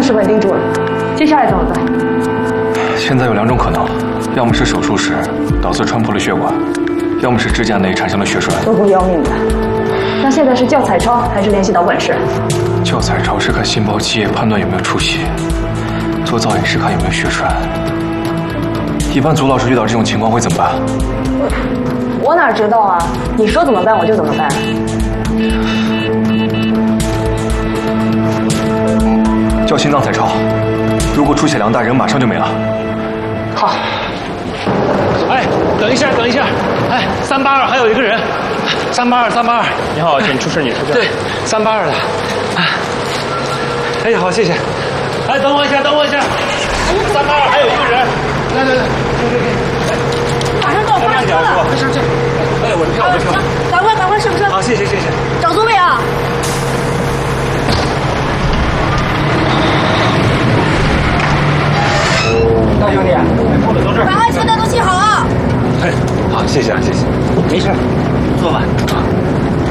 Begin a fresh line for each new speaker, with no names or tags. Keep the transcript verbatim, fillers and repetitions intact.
是稳定住了，接下来怎么办？
现在有两种可能，要么是手术时导致穿破了血管，要么是指甲内产生了血栓，
都不要命的。那现在是叫彩超还是联系导管室？
叫彩超是看心包积液判断有没有出血，做造影是看有没有血栓。一般祖老师遇到这种情况会怎么办？
我我哪知道啊？你说怎么办我就怎么办。
叫心脏彩超，如果出血量大，人马上就没了。
好。
哎，等一下，等一下，哎，三八二还有一个人，三八二，三八二。
你好，请出示你出证。
对，三八二的。哎，好，谢谢。哎，等我一下，等我一下。三八二还有一个人，来来来，给给给，
马上到发车了。
上车。哎，我的票，我的票。
赶快赶快上车。
好，谢谢谢谢。
找座位啊。
大兄弟，后面都这儿。
把安全带都系好啊。
哎，好，谢谢啊，谢谢。
没事，坐吧。